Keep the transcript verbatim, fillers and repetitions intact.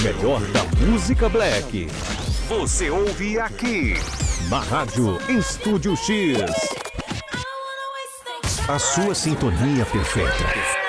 melhor da música black. Você ouve aqui Na rádio Estúdio X. A sua sintonia perfeita.